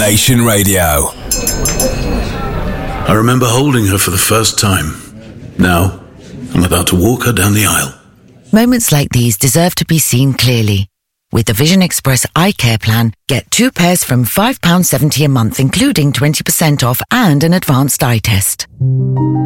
Nation Radio. I remember holding her for the first time. Now, I'm about to walk her down the aisle. Moments like these deserve to be seen clearly. With the Vision Express Eye Care Plan, get 2 pairs from £5.70 a month, including 20% off and an advanced eye test.